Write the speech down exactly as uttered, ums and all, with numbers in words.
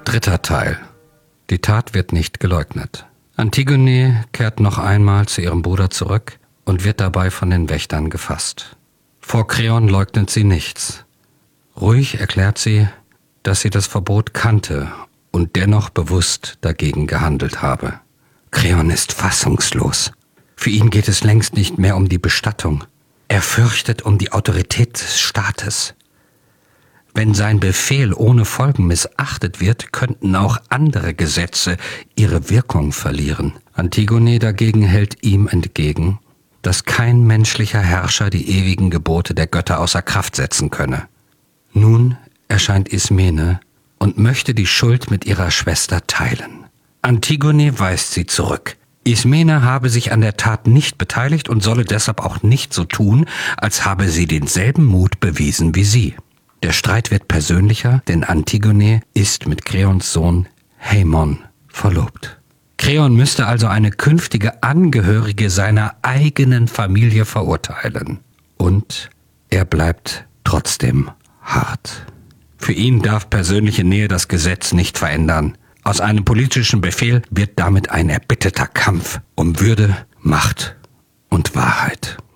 Dritter Teil. Die Tat wird nicht geleugnet. Antigone kehrt noch einmal zu ihrem Bruder zurück und wird dabei von den Wächtern gefasst. Vor Kreon leugnet sie nichts. Ruhig erklärt sie, dass sie das Verbot kannte und dennoch bewusst dagegen gehandelt habe. Kreon ist fassungslos. Für ihn geht es längst nicht mehr um die Bestattung. Er fürchtet um die Autorität des Staates. Wenn sein Befehl ohne Folgen missachtet wird, könnten auch andere Gesetze ihre Wirkung verlieren. Antigone dagegen hält ihm entgegen, dass kein menschlicher Herrscher die ewigen Gebote der Götter außer Kraft setzen könne. Nun erscheint Ismene und möchte die Schuld mit ihrer Schwester teilen. Antigone weist sie zurück. Ismene habe sich an der Tat nicht beteiligt und solle deshalb auch nicht so tun, als habe sie denselben Mut bewiesen wie sie. Der Streit wird persönlicher, denn Antigone ist mit Kreons Sohn Haemon verlobt. Kreon müsste also eine künftige Angehörige seiner eigenen Familie verurteilen. Und er bleibt trotzdem hart. Für ihn darf persönliche Nähe das Gesetz nicht verändern. Aus einem politischen Befehl wird damit ein erbitterter Kampf um Würde, Macht und Wahrheit.